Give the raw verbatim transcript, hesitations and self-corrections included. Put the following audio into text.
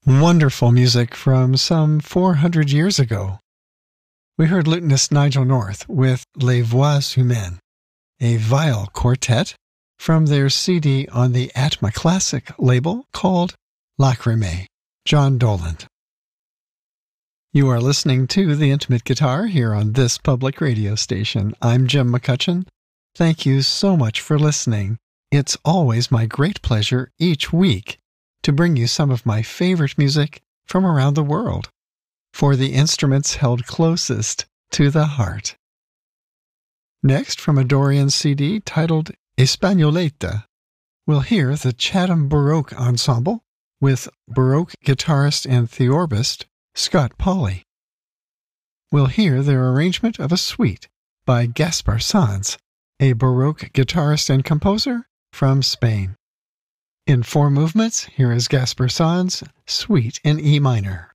Wonderful music from some four hundred years ago. We heard lutenist Nigel North with Les Voix Humaines, a viol quartet from their C D on the Atma Classic label called Lacrimae, John Doland. You are listening to The Intimate Guitar here on this public radio station. I'm Jim McCutcheon. Thank you so much for listening. It's always my great pleasure each week to bring you some of my favorite music from around the world, for the instruments held closest to the heart. Next, from a Dorian C D titled Espagnoletta, we'll hear the Chatham Baroque Ensemble with Baroque guitarist and theorbist Scott Pauley. We'll hear their arrangement of a suite by Gaspar Sanz, a Baroque guitarist and composer from Spain. In four movements, here is Gaspar Sanz' Suite in E minor.